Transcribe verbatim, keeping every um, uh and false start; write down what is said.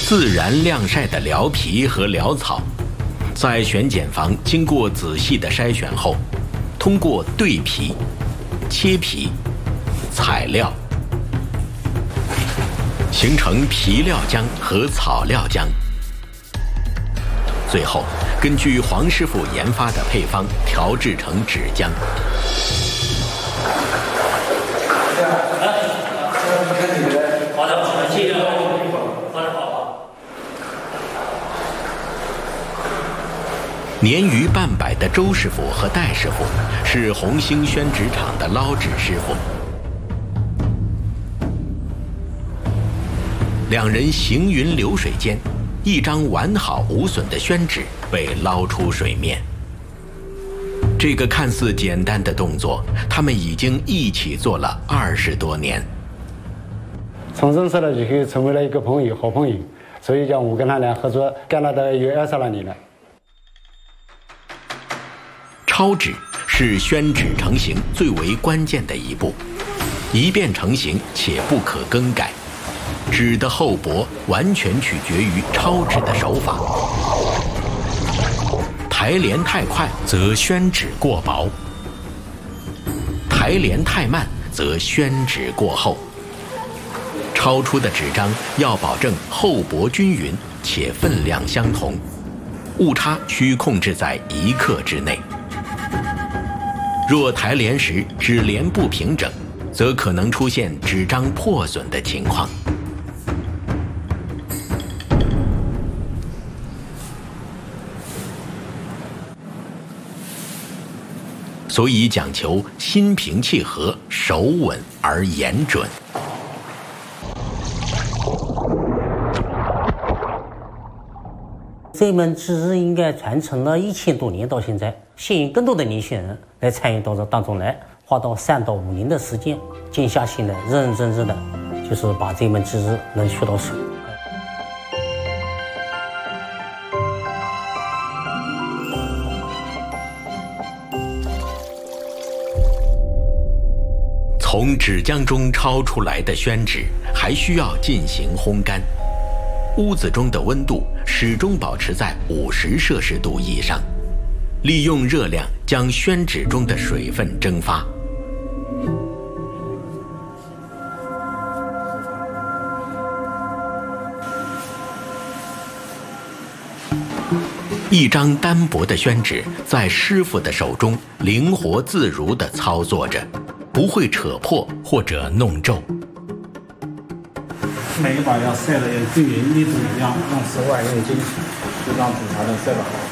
自然晾晒的蓼皮和蓼草，在选拣房经过仔细的筛选后，通过对皮、切皮、采料，形成皮料浆和草料浆。最后，根据黄师傅研发的配方调制成纸浆。 好的，谢谢。好的，好。 年逾半百的周师傅和戴师傅是红星宣纸厂的捞纸师傅，两人行云流水间，一张完好无损的宣纸被捞出水面。这个看似简单的动作，他们已经一起做了二十多年。 从认识了以后，成为了一个朋友，好朋友，所以讲我跟他俩合作干了大概有二十来年了。 抄纸是宣纸成型最为关键的一步，一遍成型且不可更改。纸的厚薄完全取决于抄纸的手法，抬连太快则宣纸过薄，抬连太慢则宣纸过厚。抄出的纸张要保证厚薄均匀且分量相同，误差需控制在一克之内。若抬连时纸连不平整，则可能出现纸张破损的情况。所以讲求心平气和、手稳而言准。 这门技艺应该传承了一千多年，到现在吸引更多的年轻人来参与到这当中来，花到三到五年的时间，静下心来，认认真真的，就是把这门技艺能学到手。 从纸浆中抄出来的宣纸还需要进行烘干，屋子中的温度始终保持在五十摄氏度以上，利用热量将宣纸中的水分蒸发。一张单薄的宣纸在师傅的手中灵活自如地操作着，不会扯破或者弄皱。 每一把要晒的要均匀，密度一样，用手腕用精，就让纸才能晒得好。